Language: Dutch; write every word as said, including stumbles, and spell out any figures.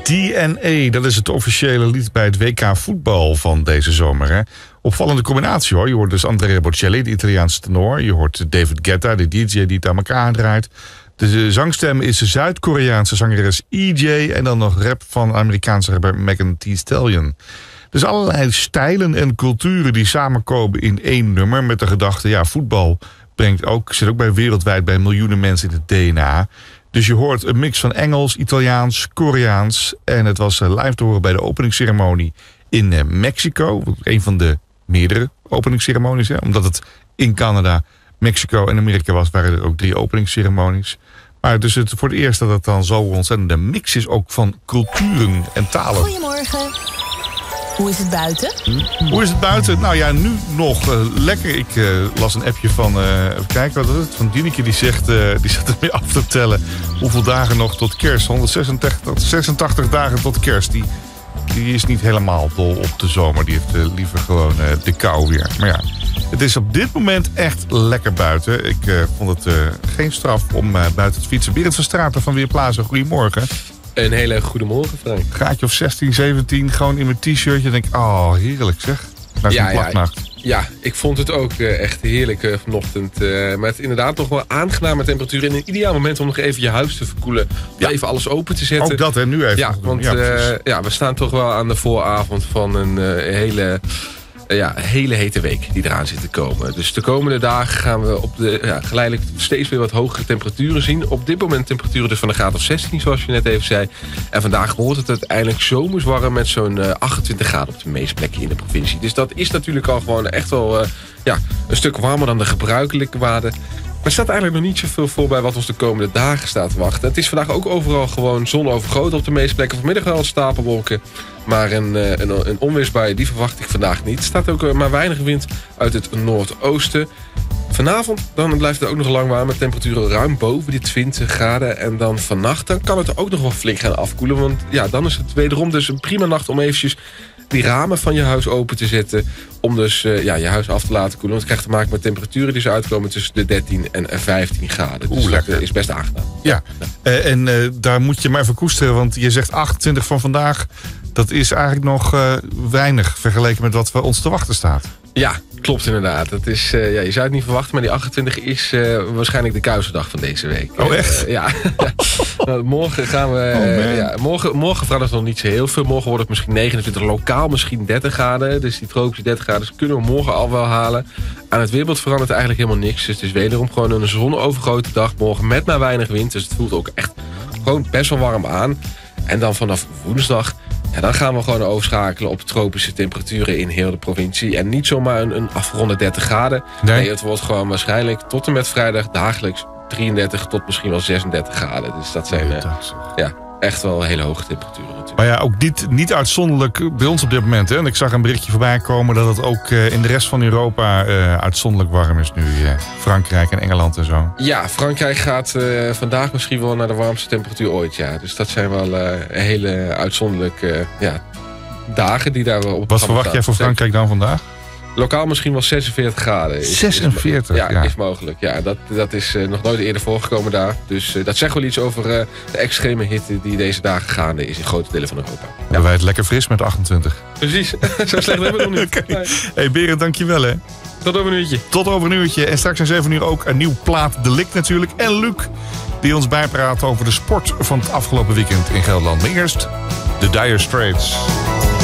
D N A, dat is het officiële lied bij het W K voetbal van deze zomer. Hè? Opvallende combinatie hoor. Je hoort dus Andrea Bocelli, de Italiaanse tenor. Je hoort David Guetta, de D J die het aan elkaar draait. De zangstem is de Zuid-Koreaanse zangeres E J. En dan nog rap van Amerikaanse rapper Megan Thee Stallion. Dus allerlei stijlen en culturen die samenkomen in één nummer. Met de gedachte, ja, voetbal brengt ook, zit ook bij wereldwijd bij miljoenen mensen in het D N A. Dus je hoort een mix van Engels, Italiaans, Koreaans. En het was live te horen bij de openingsceremonie in Mexico. Een van de meerdere openingsceremonies. Hè? Omdat het in Canada, Mexico en Amerika was, waren er ook drie openingsceremonies. Maar dus het voor het eerst dat het dan zo ontzettend een mix is ook van culturen en talen. Goedemorgen. Hoe is het buiten? Hoe is het buiten? Nou ja, nu nog uh, lekker. Ik uh, las een appje van, uh, even kijken wat is het, van Dineke. Die zegt, uh, die zat ermee af te tellen hoeveel dagen nog tot kerst. honderdzesentachtig dagen tot kerst. Die, die is niet helemaal dol op de zomer. Die heeft uh, liever gewoon uh, de kou weer. Maar ja, het is op dit moment echt lekker buiten. Ik uh, vond het uh, geen straf om uh, buiten te fietsen. Berend van Straten van Weerplaza, goedemorgen. Een hele goede morgen, Frank. Graadje of zestien, zeventien, gewoon in mijn t-shirtje. Denk ik, oh, heerlijk zeg. Na zo'n ja, plaknacht. Ja, ja, ik vond het ook uh, echt heerlijk uh, vanochtend. Uh, maar het inderdaad nog wel aangename temperatuur. En een ideaal moment om nog even je huis te verkoelen. Ja. Even alles open te zetten. Ook dat, hè, nu even. Ja, want ja, uh, ja, we staan toch wel aan de vooravond van een uh, hele... Ja, een hele hete week die eraan zit te komen. Dus de komende dagen gaan we op de, ja, geleidelijk steeds weer wat hogere temperaturen zien. Op dit moment temperaturen dus van een graad of zestien, zoals je net even zei. En vandaag wordt het uiteindelijk zomers warm met zo'n uh, achtentwintig graden op de meeste plekken in de provincie. Dus dat is natuurlijk al gewoon echt wel uh, ja, een stuk warmer dan de gebruikelijke waarden. Maar er staat eigenlijk nog niet zoveel voor bij wat ons de komende dagen staat te wachten. Het is vandaag ook overal gewoon zonovergoten op de meeste plekken. Vanmiddag wel stapelwolken. Maar een, een, een onweersbui, die verwacht ik vandaag niet. Er staat ook maar weinig wind uit het noordoosten. Vanavond dan blijft het ook nog lang warm met temperaturen ruim boven die twintig graden. En dan vannacht dan kan het ook nog wel flink gaan afkoelen. Want ja, dan is het wederom dus een prima nacht om eventjes die ramen van je huis open te zetten. Om dus uh, ja, je huis af te laten koelen. Want het krijgt te maken met temperaturen die zo uitkomen tussen de dertien en vijftien graden. Dus Oeh, dat lekker. is best aangenaam. Ja, ja. Uh, en uh, daar moet je maar even koesteren. Want je zegt achtentwintig van vandaag. Dat is eigenlijk nog uh, weinig vergeleken met wat voor ons te wachten staat. Ja, klopt inderdaad. Dat is, uh, ja, je zou het niet verwachten, maar die achtentwintig is uh, waarschijnlijk de kousendag van deze week. Oh, echt? Uh, ja. Nou, morgen gaan we... Uh, ja, morgen, morgen verandert het nog niet zo heel veel. Morgen wordt het misschien negenentwintig, lokaal misschien dertig graden. Dus die tropische dertig graden kunnen we morgen al wel halen. Aan het weerbeeld verandert eigenlijk helemaal niks. Dus het is wederom gewoon een zonovergoten dag morgen met maar weinig wind. Dus het voelt ook echt gewoon best wel warm aan. En dan vanaf woensdag... Ja, dan gaan we gewoon overschakelen op tropische temperaturen in heel de provincie. En niet zomaar een, een afgeronde dertig graden. Nee. nee, het wordt gewoon waarschijnlijk tot en met vrijdag dagelijks drieëndertig tot misschien wel zesendertig graden. Dus dat zijn uh, ja, echt wel hele hoge temperaturen natuurlijk. Maar ja, ook dit niet uitzonderlijk bij ons op dit moment. Hè? En ik zag een berichtje voorbij komen dat het ook uh, in de rest van Europa uh, uitzonderlijk warm is nu. Uh, Frankrijk en Engeland en zo. Ja, Frankrijk gaat uh, vandaag misschien wel naar de warmste temperatuur ooit. Ja. Dus dat zijn wel uh, hele uitzonderlijke uh, ja, dagen die daar op. Wat verwacht jij voor Frankrijk dan vandaag? Lokaal misschien wel zesenveertig graden. Is, zesenveertig? Is, ja, ja, is mogelijk. Ja, dat, dat is uh, nog nooit eerder voorgekomen daar. Dus uh, dat zegt wel iets over uh, de extreme hitte die deze dagen gaande is in grote delen van Europa. Ja. Hebben wij het lekker fris met achtentwintig. Precies. Zo slecht hebben we het nog niet. Okay. Hey Berend, dankjewel hè. Tot over een uurtje. Tot over een uurtje. En straks in zeven uur ook een nieuw plaat Delict natuurlijk. En Luc, die ons bijpraat over de sport van het afgelopen weekend in Gelderland. Maar eerst de Dire Straits.